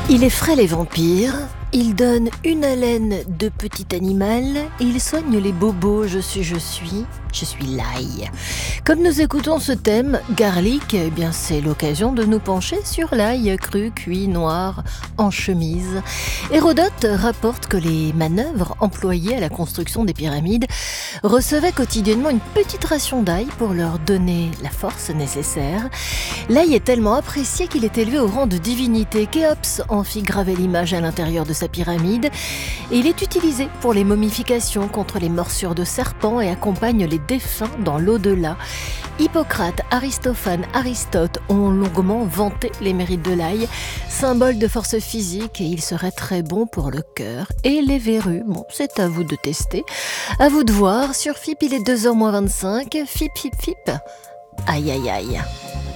Il effraie les vampires, il donne une haleine de petit animal, il soigne les bobos, je suis l'ail. Comme nous écoutons ce thème, garlic, eh bien c'est l'occasion de nous pencher sur l'ail cru, cuit, noir, en chemise. Hérodote rapporte que les manœuvres employées à la construction des pyramides recevaient quotidiennement une petite ration d'ail pour leur donner la force nécessaire. L'ail est tellement apprécié qu'il est élevé au rang de divinité. Khéops en fit graver l'image à l'intérieur de sa pyramide et il est utilisé pour les momifications contre les morsures de serpents et accompagne les défunts dans l'au-delà. Hippocrate, Aristophane, Aristote ont longuement vanté les mérites de l'ail, symbole de force physique, et il serait très bon pour le cœur et les verrues. Bon, c'est à vous de tester, à vous de voir. Sur FIP, il est 2h moins 25. FIP, FIP, FIP. Aïe, aïe, aïe.